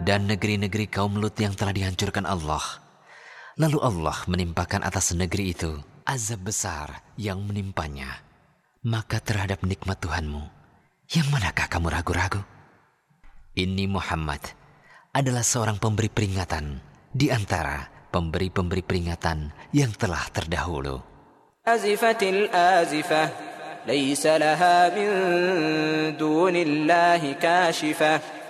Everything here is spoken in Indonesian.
dan negeri-negeri kaum Lut yang telah dihancurkan Allah. Lalu Allah menimpakan atas negeri itu azab besar yang menimpanya. Maka terhadap nikmat Tuhanmu, yang manakah kamu ragu-ragu? Ini Muhammad adalah seorang pemberi peringatan di antara pemberi-pemberi peringatan yang telah terdahulu. Azifatil azifah, laisa laha min dunillahi kashifah.